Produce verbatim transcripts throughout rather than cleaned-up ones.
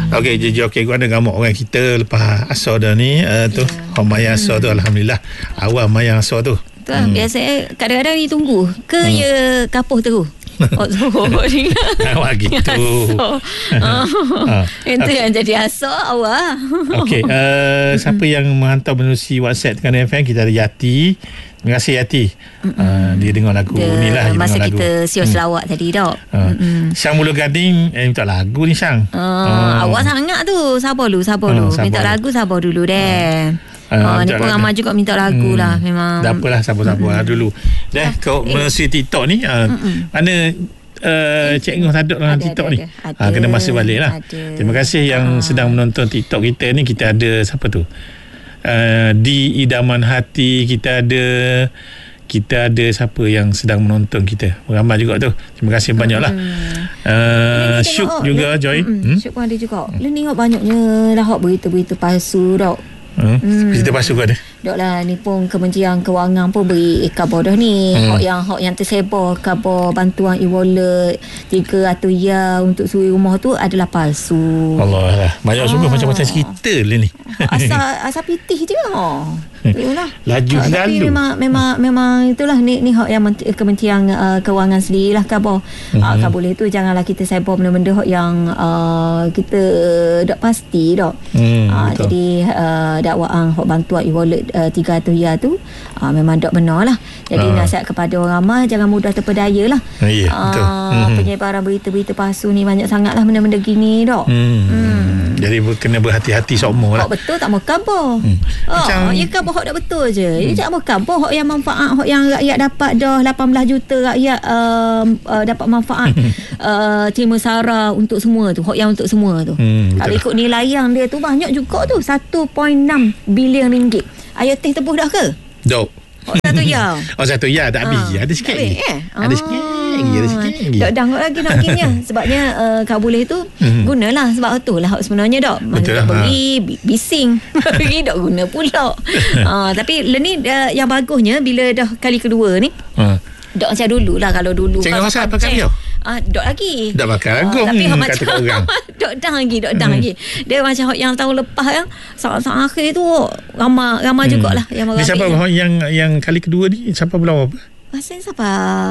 Okey, jadi okey gua ada gamuk orang kita lepas asar dah ni uh, tu. Yeah. Oh, maya asar hmm. tu alhamdulillah. Awal maya asar tu. Tu hmm. biasa kadang-kadang ni tunggu ke hmm. ya kapuh terus. Oh, Zuhur ni. Awak gitu. Oh. Oh. Itu okay. yang jadi asal awak. Okey, uh, siapa yang menghantar menerusi WhatsApp dengan F M, kita ada Yati. Terima kasih Yati. Uh, dia dengar lagu The, ni lah. masa lagu. kita siur selawat hmm. tadi dok. Uh, Syang Mula Gading eh, minta lagu ni Syang. Uh, uh. Awak sangat tu. Sabar dulu, sabar dulu. Uh, minta lagu sabar dulu deh. Uh. Uh, ni pun ramai juga minta lagu hmm. lah memang. Tak apalah, sabar-sabar mm-hmm. dulu. Dah kau eh. melalui TikTok ni uh, mana uh, Cik Ngoh tak ada dalam TikTok ada, ni ada, ha, kena masuk balik lah. Ada. Terima kasih yang uh. sedang menonton TikTok kita ni. Kita ada siapa tu uh, Di Idaman Hati. Kita ada Kita ada siapa yang sedang menonton kita. Ramai juga tu. Terima kasih banyak lah. hmm. uh, Syuk juga le- join hmm. Syuk pun ada juga. Lu tengok banyaknya dah berita-berita palsu tau. Hmm. Hmm. Kita pasal kau ada. Dok lah, ni pun Kementerian Kewangan pun beri khabar dah ni. Hmm. Hak yang hak yang tersebar khabar bantuan e-wallet tiga ratus ya untuk suri rumah tu adalah palsu. Allah lah. Banyak ah. sungguh macam-macam cerita lah ni. Asal asal pitih je lah. Itulah. Laju uh, selalu. Tapi memang memang memang itulah ni ni hak yang Kementerian uh, Kewangan sendirilah khabar. Mm-hmm. Uh, khabar boleh tu janganlah kita sebar benda-benda hak yang uh, kita tak pasti dak. Mm, uh, jadi uh, dakwaan hak bantuan e-wallet uh, tiga ratus ya tu uh, memang tak benar lah. Jadi uh. nasihat kepada orang ramai jangan mudah terpedaya lah. Uh, ya, betul. Uh, mm-hmm. Penyebaran berita-berita palsu ni banyak sangat lah benda-benda gini dak. Mm. Mm. Jadi kena berhati-hati semua lah. Hak betul tak mau khabar. Mm. Oh, macam ya khabar hak tak betul je. Hmm. Dia tak mau khabar hak yang manfaat, hak yang rakyat dapat dah lapan belas juta rakyat uh, uh, dapat manfaat uh, terima sara untuk semua tu. Hak yang untuk semua tu. Hmm, kalau ikut nilai yang dia tu banyak juga tu satu perpuluhan enam bilion ringgit. Ayo teh tebus dah ke? Dok. Oh, satu ya. Oh, satu ya tak habis. Ha, ada sikit lagi. Eh? Ada sikit lagi, ada sikit lagi. Dok dah lagi nak kinya. Sebabnya uh, kau boleh tu hmm. gunalah sebab tu lah sebenarnya dok. Mana lah, beri ha. bising. Beri dok guna pula. uh, tapi ni uh, yang bagusnya bila dah kali kedua ni. Ha. Dok macam dulu lah. Kalau dulu Jangan rasa apa kali tau. Ah, dok lagi. Dak bakar agung. Uh, tapi hmm, macam orang. Dok dah lagi, dok dah hmm. lagi. Dia macam yang tahun lepas yang saat-saat akhir tu ramai ramai hmm. jugalah yang Ni siapa yang yang kali kedua ni siapa belum apa? Masih siapa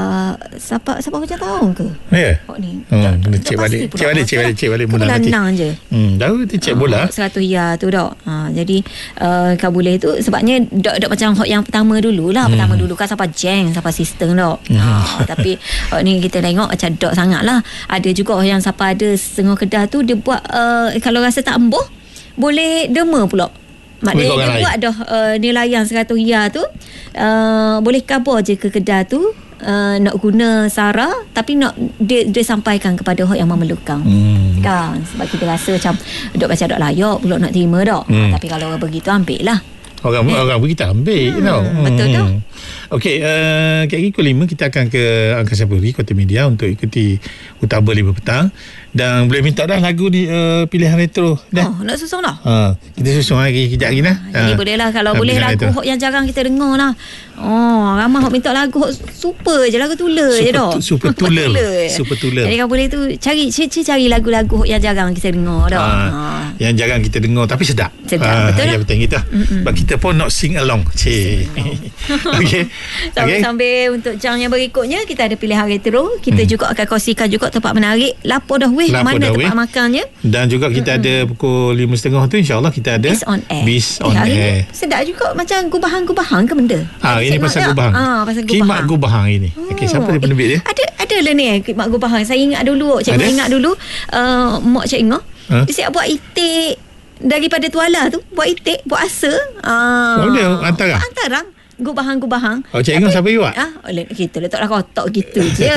siapa siapa macam tahu ke? Ya. Oh ni. Oh, kena cek balik. Cek balik, cek balik, cek balik mula nanti. Bulan je. Hmm, dah tu cek bola. seratus ya tu dok. Ha, jadi uh, kau boleh tu sebabnya dok dok macam hot yang pertama dululah. Hmm. Pertama dulu kan siapa jeng, siapa sistem dok. Hmm. Ha, tapi hot ni kita tengok macam dok sangatlah. Ada juga yang siapa ada setengah kedah tu dia buat uh, kalau rasa tak embuh boleh derma pula. Maknanya dia lain. buat dah uh, nilai yang seratus ya tu uh, boleh kabur je ke kedai tu uh, nak guna sara tapi nak dia, dia sampaikan kepada orang yang memerlukan. Hmm. Kan sebab kita rasa macam dok macam dok layak pula nak terima dok. Hmm. Ha, tapi kalau orang begitu ambil lah. Orang eh. orang begitu ambil hmm. tau. Betul hmm. tu. Okey, uh, kat pukul lima kita akan ke Angkasa Puri Kota Media untuk ikuti Utama lima petang. Dan boleh minta dah lagu ni uh, pilihan retro dah. Oh, nak susung dah. Ha, kita susung lagi kejap lagi nah. Jadi ha. boleh lah kalau ha, boleh lagu hok yang jarang kita dengar lah. Oh, ramai hok minta lagu hok super je, lagu tula je dah. Super tula. Super tula. Jadi kalau boleh tu cari cari, cari lagu-lagu hok yang jarang kita dengar dah. Ha. Ha. Yang jarang kita dengar tapi sedap. Sedap, ha, betul. Ya betul kita. Sebab kita pun nak sing along. Cik. Okey. Sambil, okay. sambil untuk jam yang berikutnya kita ada pilihan retro. Kita hmm. juga akan kongsikan juga tempat menarik. Lapo dah weh mana tempat makannya. Dan juga kita mm-hmm. ada pukul lima tiga puluh tu insya-Allah kita ada Bis on Air. Bis on eh, Air. Sedap juga macam gubahan-gubahan ke benda. Ah ini pasal gubahan. Ah pasal gubahan. Kimak gubahan ini. Oh. Okey, siapa dia penerbit dia? Ada ada lah ni kimak gubahan. Saya ingat dulu, cikgu ingat dulu uh, mak cik Inga. Huh? Dia siap buat itik daripada tuala tu, buat itik, buat asa. Ah. Oh, dia antara. Antara. Gubahang-gubahang. Oh, Cik Ingat siapa you buat? Ah, oleh kita letaklah kotak gitu je.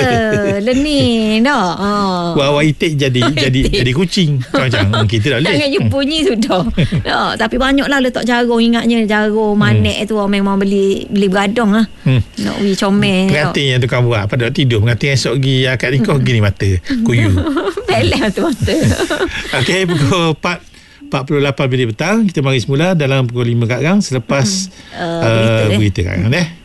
Lenih dah. Ah. Buat awak itik jadi jadi jadi kucing. Macam kita dah boleh. Jangan you bunyi sudah. Dah, tapi banyaklah letak jarum, ingatnya jarum manik hmm. tu memang beli beli beradong lah. Hmm. Nak wi comel. Pengantin yang tukang buat pada tidur, pengantin esok pergi akad nikah hmm. gini mata kuyu. Peleh tu mata. Okey, pukul empat empat puluh lapan minit petang kita mari semula dalam pukul lima kat gang selepas hmm. uh, berita, uh, berita kat gang deh.